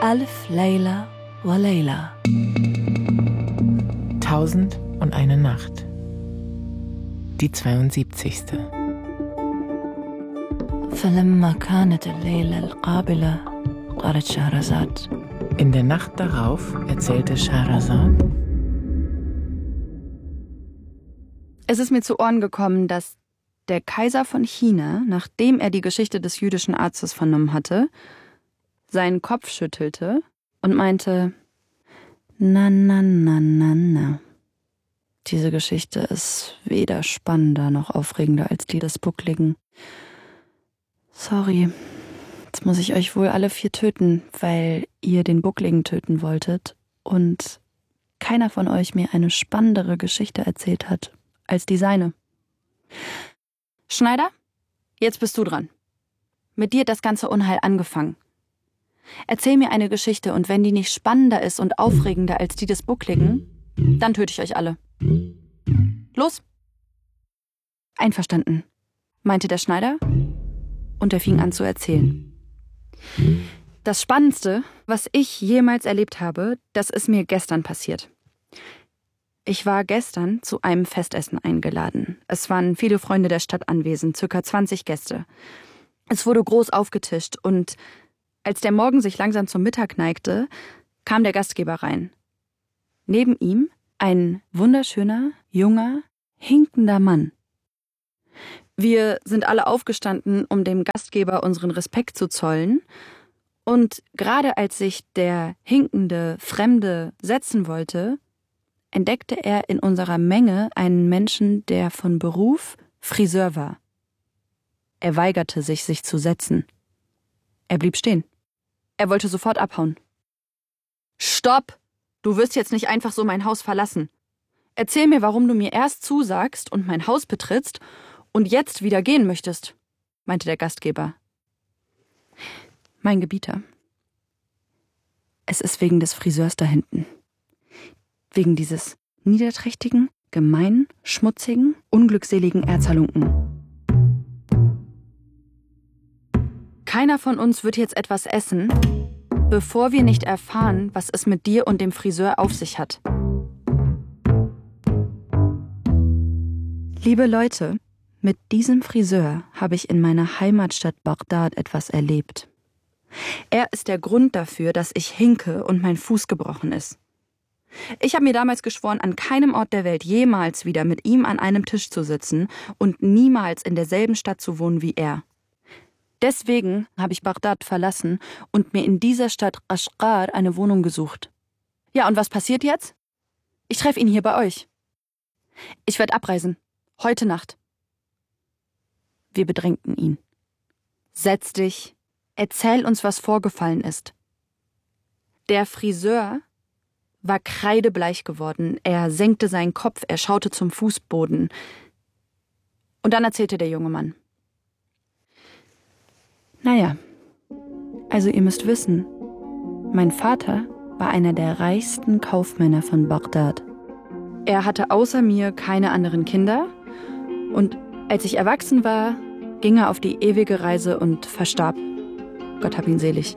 ألف ليلة وليلة. 1001 Nacht. Die 72. فلما كانت الليلة القابلة قالت شهرزاد. In der Nacht darauf erzählte Scheherazade: Es ist mir zu Ohren gekommen, dass der Kaiser von China, nachdem er die Geschichte des jüdischen Arztes vernommen hatte, seinen Kopf schüttelte und meinte: Na, na, na, na, na. Diese Geschichte ist weder spannender noch aufregender als die des Buckligen. Sorry, jetzt muss ich euch wohl alle 4 töten, weil ihr den Buckligen töten wolltet und keiner von euch mir eine spannendere Geschichte erzählt hat als die seine. Schneider, jetzt bist du dran. Mit dir hat das ganze Unheil angefangen. Erzähl mir eine Geschichte und wenn die nicht spannender ist und aufregender als die des Buckligen, dann töte ich euch alle. Los! Einverstanden, meinte der Schneider und er fing an zu erzählen. Das Spannendste, was ich jemals erlebt habe, das ist mir gestern passiert. Ich war gestern zu einem Festessen eingeladen. Es waren viele Freunde der Stadt anwesend, ca. 20 Gäste. Es wurde groß aufgetischt und als der Morgen sich langsam zum Mittag neigte, kam der Gastgeber rein. Neben ihm ein wunderschöner, junger, hinkender Mann. Wir sind alle aufgestanden, um dem Gastgeber unseren Respekt zu zollen. Und gerade als sich der hinkende Fremde setzen wollte, entdeckte er in unserer Menge einen Menschen, der von Beruf Friseur war. Er weigerte sich zu setzen. Er blieb stehen. Er wollte sofort abhauen. Stopp! Du wirst jetzt nicht einfach so mein Haus verlassen. Erzähl mir, warum du mir erst zusagst und mein Haus betrittst und jetzt wieder gehen möchtest, meinte der Gastgeber. Mein Gebieter. Es ist wegen des Friseurs da hinten. Wegen dieses niederträchtigen, gemeinen, schmutzigen, unglückseligen Erzhalunken. Keiner von uns wird jetzt etwas essen, bevor wir nicht erfahren, was es mit dir und dem Friseur auf sich hat. Liebe Leute, mit diesem Friseur habe ich in meiner Heimatstadt Bagdad etwas erlebt. Er ist der Grund dafür, dass ich hinke und mein Fuß gebrochen ist. Ich habe mir damals geschworen, an keinem Ort der Welt jemals wieder mit ihm an einem Tisch zu sitzen und niemals in derselben Stadt zu wohnen wie er. Deswegen habe ich Bagdad verlassen und mir in dieser Stadt Kashgar eine Wohnung gesucht. Ja, und was passiert jetzt? Ich treffe ihn hier bei euch. Ich werde abreisen. Heute Nacht. Wir bedrängten ihn. Setz dich. Erzähl uns, was vorgefallen ist. Der Friseur war kreidebleich geworden. Er senkte seinen Kopf, er schaute zum Fußboden. Und dann erzählte der junge Mann. Naja, also ihr müsst wissen, mein Vater war einer der reichsten Kaufmänner von Bagdad. Er hatte außer mir keine anderen Kinder und als ich erwachsen war, ging er auf die ewige Reise und verstarb. Gott hab ihn selig.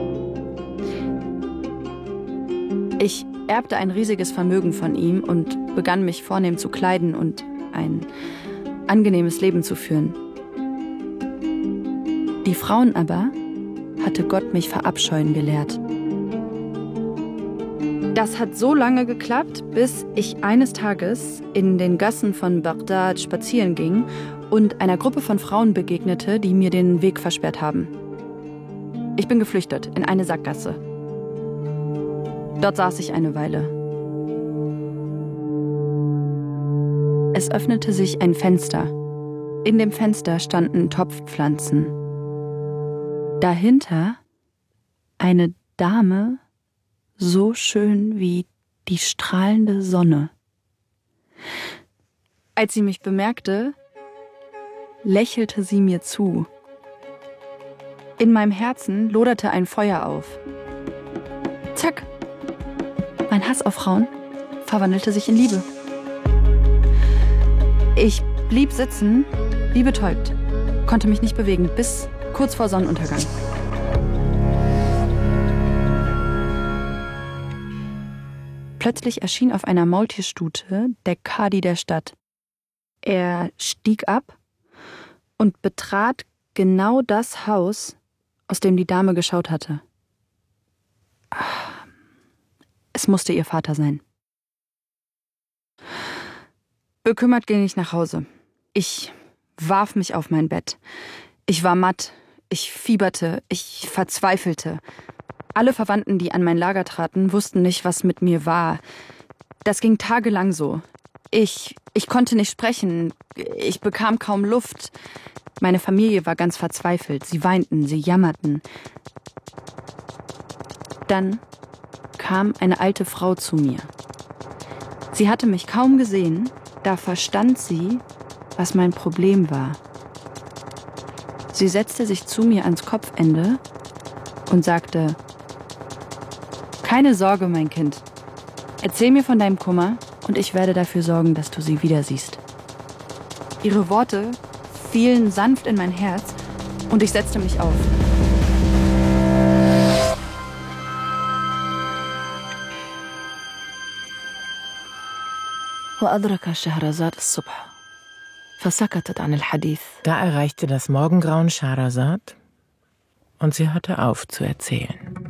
Ich erbte ein riesiges Vermögen von ihm und begann mich vornehm zu kleiden und ein angenehmes Leben zu führen. Die Frauen aber hatte Gott mich verabscheuen gelehrt. Das hat so lange geklappt, bis ich eines Tages in den Gassen von Bagdad spazieren ging und einer Gruppe von Frauen begegnete, die mir den Weg versperrt haben. Ich bin geflüchtet in eine Sackgasse. Dort saß ich eine Weile. Es öffnete sich ein Fenster. In dem Fenster standen Topfpflanzen. Dahinter eine Dame, so schön wie die strahlende Sonne. Als sie mich bemerkte, lächelte sie mir zu. In meinem Herzen loderte ein Feuer auf. Zack! Mein Hass auf Frauen verwandelte sich in Liebe. Ich blieb sitzen, wie betäubt, konnte mich nicht bewegen, bis kurz vor Sonnenuntergang. Plötzlich erschien auf einer Maultierstute der Kadi der Stadt. Er stieg ab und betrat genau das Haus, aus dem die Dame geschaut hatte. Es musste ihr Vater sein. Bekümmert ging ich nach Hause. Ich warf mich auf mein Bett. Ich war matt, ich fieberte, ich verzweifelte. Alle Verwandten, die an mein Lager traten, wussten nicht, was mit mir war. Das ging tagelang so. Ich konnte nicht sprechen, ich bekam kaum Luft. Meine Familie war ganz verzweifelt. Sie weinten, sie jammerten. Dann kam eine alte Frau zu mir. Sie hatte mich kaum gesehen, da verstand sie, was mein Problem war. Sie setzte sich zu mir ans Kopfende und sagte: Keine Sorge, mein Kind. Erzähl mir von deinem Kummer und ich werde dafür sorgen, dass du sie wieder siehst. Ihre Worte fielen sanft in mein Herz und ich setzte mich auf. وأدرك شهرزاد الصبح فسكتت عن الحديث. Da erreichte das Morgengrauen Scheherazad und sie hörte auf zu erzählen.